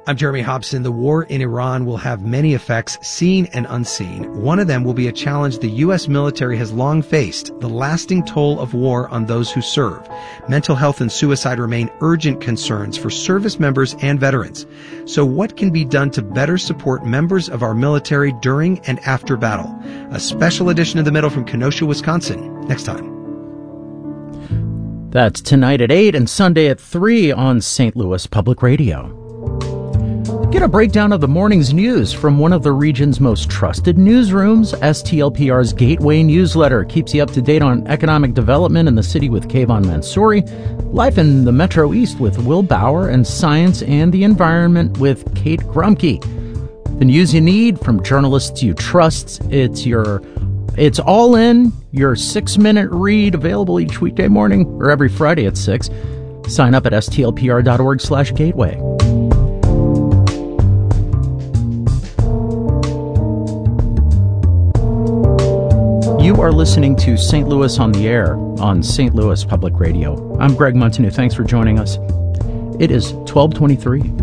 I'm Jeremy Hobson. The war in Iran will have many effects, seen and unseen. One of them will be a challenge the U.S. military has long faced, the lasting toll of war on those who serve. Mental health and suicide remain urgent concerns for service members and veterans. So what can be done to better support members of our military during and after battle? A special edition of The Middle from Kenosha, Wisconsin, next time. That's tonight at 8 and Sunday at 3 on St. Louis Public Radio. Get a breakdown of the morning's news from one of the region's most trusted newsrooms. STLPR's Gateway newsletter keeps you up to date on economic development in the city with Kayvon Mansouri, life in the Metro East with Will Bauer, and science and the environment with Kate Grumke. The news you need from journalists you trust. It's all in your 6-minute read, available each weekday morning or every Friday at 6. Sign up at stlpr.org/gateway. You are listening to St. Louis on the Air on St. Louis Public Radio. I'm Greg Montanew. Thanks for joining us. It is 12:23.